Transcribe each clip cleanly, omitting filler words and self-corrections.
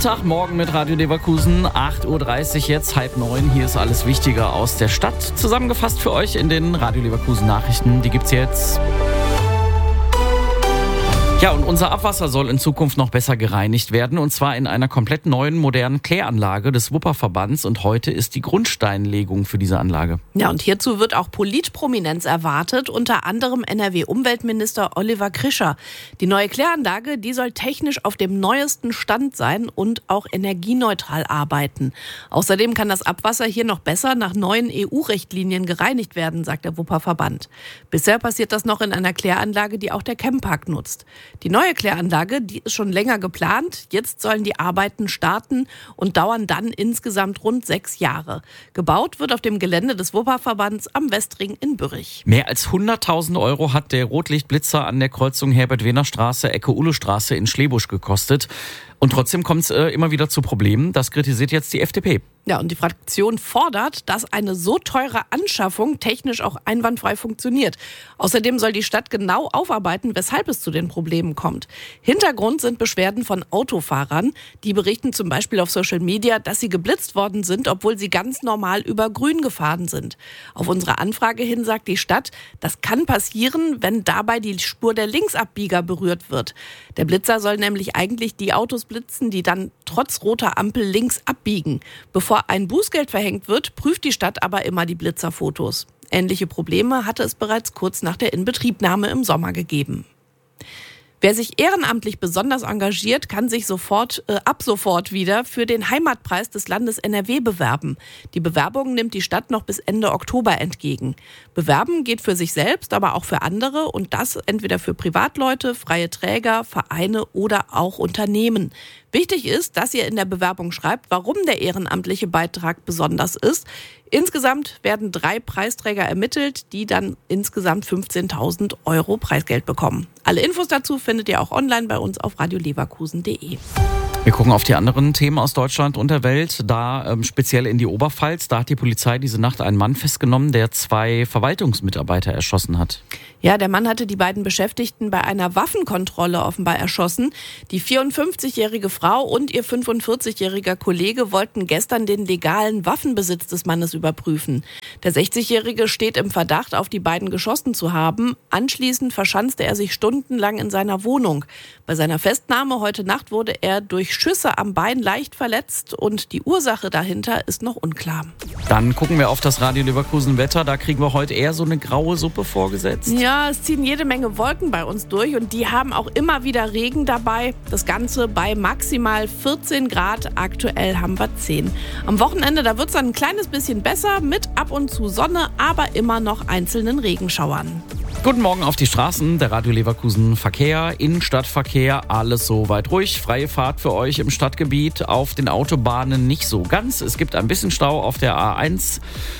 Sonntagmorgen mit Radio Leverkusen, 8.30 Uhr jetzt, 8:30. Hier ist alles Wichtige aus der Stadt. Zusammengefasst für euch in den Radio Leverkusen Nachrichten. Die gibt's jetzt. Ja, und unser Abwasser soll in Zukunft noch besser gereinigt werden, und zwar in einer komplett neuen, modernen Kläranlage des Wupperverbands. Und heute ist die Grundsteinlegung für diese Anlage. Ja, und hierzu wird auch Politprominenz erwartet, unter anderem NRW-Umweltminister Oliver Krischer. Die neue Kläranlage, die soll technisch auf dem neuesten Stand sein und auch energieneutral arbeiten. Außerdem kann das Abwasser hier noch besser nach neuen EU-Richtlinien gereinigt werden, sagt der Wupperverband. Bisher passiert das noch in einer Kläranlage, die auch der Chempark nutzt. Die neue Kläranlage, die ist schon länger geplant. Jetzt sollen die Arbeiten starten und dauern dann insgesamt rund 6 Jahre. Gebaut wird auf dem Gelände des Wupperverbands am Westring in Bürrich. Mehr als 100.000 Euro hat der Rotlichtblitzer an der Kreuzung Herbert-Wehner-Straße, Ecke Uhle-Straße in Schlebusch gekostet. Und trotzdem kommt es immer wieder zu Problemen. Das kritisiert jetzt die FDP. Ja, und die Fraktion fordert, dass eine so teure Anschaffung technisch auch einwandfrei funktioniert. Außerdem soll die Stadt genau aufarbeiten, weshalb es zu den Problemen kommt. Hintergrund sind Beschwerden von Autofahrern. Die berichten zum Beispiel auf Social Media, dass sie geblitzt worden sind, obwohl sie ganz normal über Grün gefahren sind. Auf unsere Anfrage hin sagt die Stadt, das kann passieren, wenn dabei die Spur der Linksabbieger berührt wird. Der Blitzer soll nämlich eigentlich die Autos blitzen, die dann trotz roter Ampel links abbiegen. Bevor ein Bußgeld verhängt wird, prüft die Stadt aber immer die Blitzerfotos. Ähnliche Probleme hatte es bereits kurz nach der Inbetriebnahme im Sommer gegeben. Wer sich ehrenamtlich besonders engagiert, kann sich ab sofort wieder für den Heimatpreis des Landes NRW bewerben. Die Bewerbung nimmt die Stadt noch bis Ende Oktober entgegen. Bewerben geht für sich selbst, aber auch für andere, und das entweder für Privatleute, freie Träger, Vereine oder auch Unternehmen. Wichtig ist, dass ihr in der Bewerbung schreibt, warum der ehrenamtliche Beitrag besonders ist. Insgesamt werden 3 Preisträger ermittelt, die dann insgesamt 15.000 Euro Preisgeld bekommen. Alle Infos dazu findet ihr auch online bei uns auf radioleverkusen.de. Wir gucken auf die anderen Themen aus Deutschland und der Welt, da speziell in die Oberpfalz. Da hat die Polizei diese Nacht einen Mann festgenommen, der 2 Verwaltungsmitarbeiter erschossen hat. Ja, der Mann hatte die beiden Beschäftigten bei einer Waffenkontrolle offenbar erschossen. Die 54-jährige Frau und ihr 45-jähriger Kollege wollten gestern den legalen Waffenbesitz des Mannes überprüfen. Der 60-jährige steht im Verdacht, auf die beiden geschossen zu haben. Anschließend verschanzte er sich stundenlang in seiner Wohnung. Bei seiner Festnahme heute Nacht wurde er durch Schüsse am Bein leicht verletzt und die Ursache dahinter ist noch unklar. Dann gucken wir auf das Radio Leverkusen Wetter. Da kriegen wir heute eher so eine graue Suppe vorgesetzt. Ja, es ziehen jede Menge Wolken bei uns durch und die haben auch immer wieder Regen dabei. Das Ganze bei maximal 14 Grad. Aktuell haben wir 10. Am Wochenende, da wird es dann ein kleines bisschen besser mit ab und zu Sonne, aber immer noch einzelnen Regenschauern. Guten Morgen auf die Straßen, der Radio Leverkusen Verkehr, Innenstadtverkehr, alles soweit ruhig. Freie Fahrt für euch im Stadtgebiet, auf den Autobahnen nicht so ganz. Es gibt ein bisschen Stau auf der A1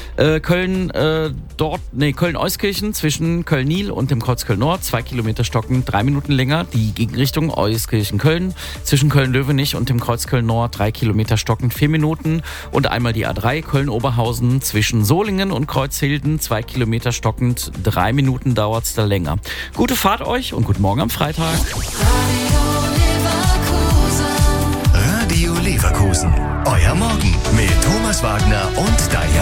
Köln-Euskirchen zwischen Köln-Nil und dem Kreuz Köln-Nord. 2 Kilometer stocken, 3 Minuten länger. Die Gegenrichtung Euskirchen-Köln zwischen Köln-Löwenich und dem Kreuz Köln-Nord. 3 Kilometer stocken, 4 Minuten. Und einmal die A3 Köln-Oberhausen zwischen Solingen und Kreuzhilden. 2 Kilometer stockend, 3 Minuten dauert's da länger. Gute Fahrt euch und guten Morgen am Freitag. Radio Leverkusen. Euer Morgen mit Thomas Wagner und Diana.